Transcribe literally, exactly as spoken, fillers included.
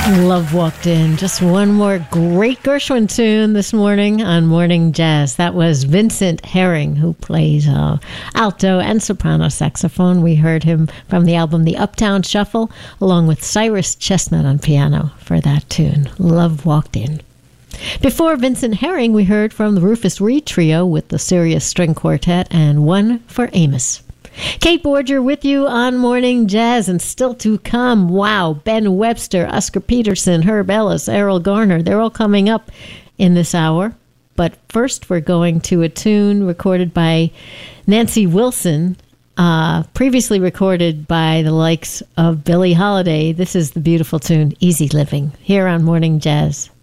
Love Walked In. Just one more great Gershwin tune this morning on Morning Jazz. That was Vincent Herring, who plays uh, alto and soprano saxophone. We heard him from the album The Uptown Shuffle, along with Cyrus Chestnut on piano for that tune. Love Walked In. Before Vincent Herring, we heard from the Rufus Reed Trio with the Sirius String Quartet and One for Amos. Kate Borger with you on Morning Jazz, and still to come, wow, Ben Webster, Oscar Peterson, Herb Ellis, Errol Garner, they're all coming up in this hour. But first we're going to a tune recorded by Nancy Wilson, uh, previously recorded by the likes of Billie Holiday. This is the beautiful tune, Easy Living, here on Morning Jazz.